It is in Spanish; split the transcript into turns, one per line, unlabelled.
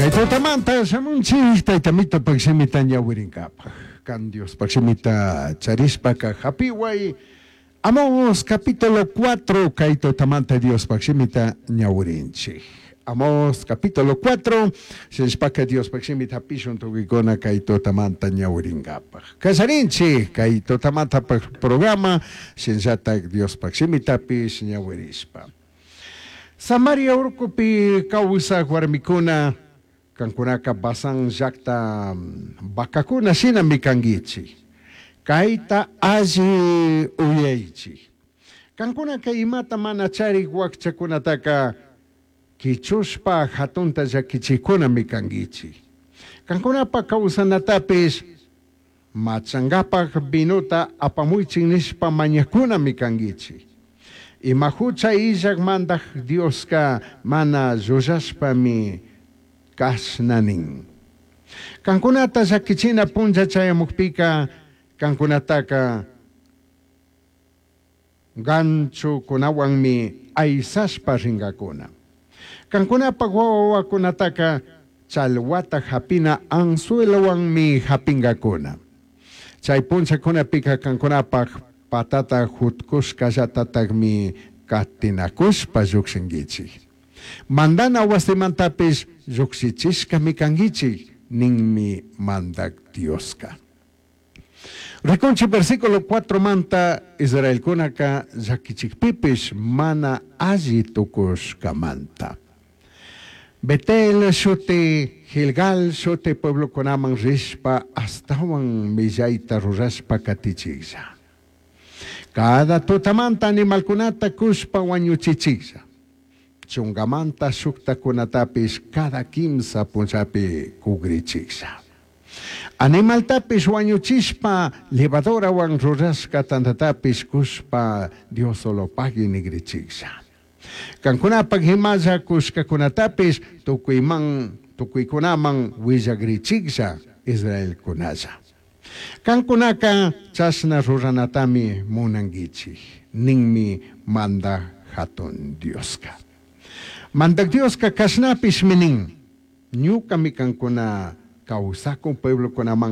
Ito tamanta sa munchi tamita pagsimita niya wiringkap. Kan Dios pagsimita charispa ka hapiway. Amos kapitulo 4 kaito tamanta Dios pagsimita niya wirinchi. Amos kapitulo 4 senspa ka Dios pagsimita pison tugikona kaito tamanta niya wiringkap. Kasarinchi kaito tamanta programa sensata Dios pagsimita pis niya wirispa. Samaria urkupi kausa warmikuna kankunaka basang jakta bakakuna sina mikangichi kaita azi uyeichi kankunaka imata manachari wakchakunataka kichuspa hatunta jakichikuna mikangichi kankunapa kausanatapis machangapa binuta apamuichin nispa mañakuna mikangichi imahucha izak mandak Dios ka mana zuzaspa mi kasnaning. Kankunata sa kichina punja chaya mukpika kankunataka gancho kunawang mi aisaspa ringakuna. Kankunapa wawa kunataka chalwata hapina ang suelawang mi hapingakuna. Chay punja kunapika kankunapa patata hutkus kasatatag mi katinakus pazuksingichi. Mandana wasimantapis zuksichiska mi kangichi ning mi mandak Dioska. Reconchi versículo 4 manta Israel kunaka zakichikpipis mana azitukus kamanta. Betel sote Gilgal sote pueblo konamang rispa astawang mijaita ruraspa katichigsa. Cada tutamanta animal kunata kuspa wanyuchichigsa. Chungamanta sukta kunatapis kada kimsa punsapi kugrichigsa. Animal tapis wanyuchispa libadora wang ruraska tantatapis kuspa diosolopagi nigrichigsa. Kankuna paghimaza kuska kunatapis tukui kunamang wijagrichigsa Israel kunaza. Kankunaka chasna ruranatami munangichi ningmi manda haton Dioska. Mandag Dioska kasnapis mining nyu kami kankuna kausakong pueblo kunamang